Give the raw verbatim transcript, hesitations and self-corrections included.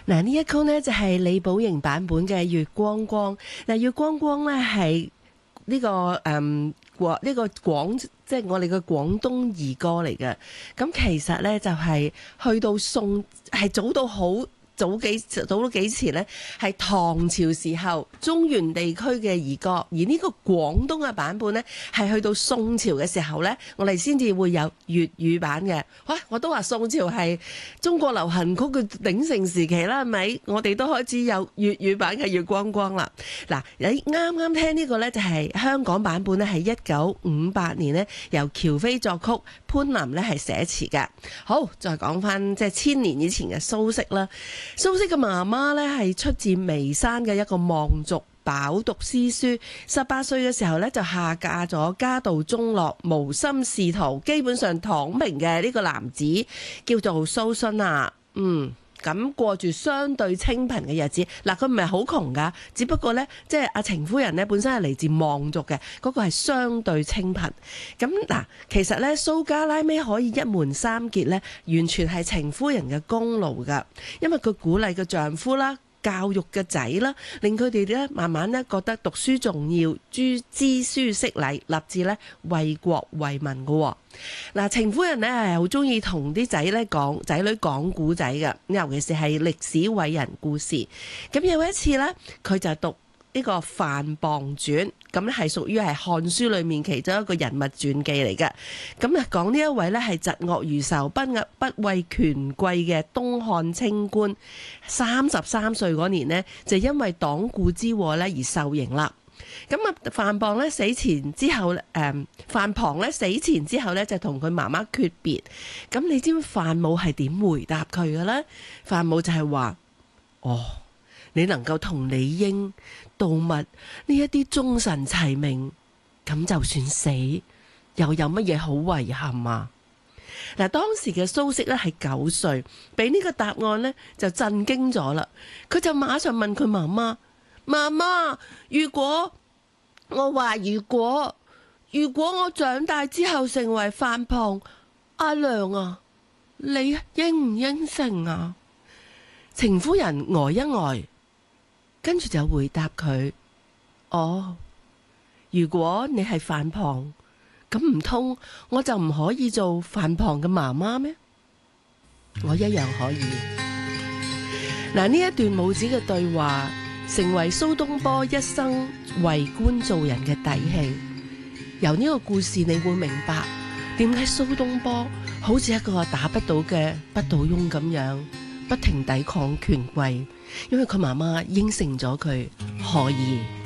嗱，呢一曲呢就係李寶瑩版本嘅《月光光》。嗱，《月光光》呢係呢個誒廣呢個廣即係我哋嘅廣東兒歌嚟嘅。咁其實呢就係去到宋係早到好。早幾早到幾前呢，係唐朝時候中原地區嘅兒歌，而呢個廣東嘅版本呢，係去到宋朝嘅時候呢，我哋先至會有粵語版嘅。哇！我都話宋朝係中國流行曲嘅鼎盛時期啦，係咪？我哋都開始有粵語版嘅《月光光》啦。嗱，你啱啱聽呢個呢，就係香港版本呢，係一九五八年呢，由喬飛作曲，潘林呢係寫詞嘅。好，再講翻即係千年以前嘅蘇軾啦。蘇軾嘅媽媽咧係出自眉山嘅一個望族，飽讀詩書，十八歲嘅時候咧就下嫁咗家道中落、無心仕途、基本上躺平嘅呢個男子，叫做蘇洵啊。嗯，咁過住相對清貧嘅日子。嗱，佢唔係好窮噶，只不過咧即係阿程夫人咧本身係嚟自望族嘅，嗰、嗰個係相對清貧。咁嗱，其實咧蘇家拉尾可以一門三傑咧，完全係程夫人嘅功勞噶，因為佢鼓勵個丈夫啦。教育嘅仔啦，令佢哋咧慢慢咧覺得讀書重要，知知書識禮，立志咧為國為民嘅。嗱，程夫人咧係好中意同啲仔咧講仔女講古仔嘅，尤其是係歷史偉人故事。咁有一次咧，佢就讀呢個范滂傳，咁咧係屬於係漢書裏面其中一個人物傳記嚟嘅。咁啊講呢一位咧係疾惡如仇、不壓不畏權貴嘅東漢清官，三十三歲嗰年呢，就因為黨錮之禍咧而受刑啦。咁啊范滂咧死前之後，誒范滂咧死前之後咧就同佢媽媽訣別。咁你知唔知范母係點回答佢嘅咧？范母就係話：哦，你能夠同李英、杜密呢一啲忠臣齊名，咁就算死，又有乜嘢好遺憾啊？嗱，當時嘅蘇軾咧係九歲，俾呢個答案咧就震驚咗啦。佢就馬上問佢媽媽：媽媽，如果我話如果如果我長大之後成為范滂，阿娘啊，你應唔應承啊？程夫人呆一呆。跟住就回答佢：哦，如果你係范滂，咁唔通我就唔可以做范滂嘅媽媽咩？我一樣可以。嗱，呢一段母子嘅對話，成為蘇東坡一生為官做人嘅底氣。由呢個故事，你會明白點解蘇東坡好似一個打不倒嘅不倒翁咁樣，不停抵抗權貴。因為佢媽媽應承咗佢可以。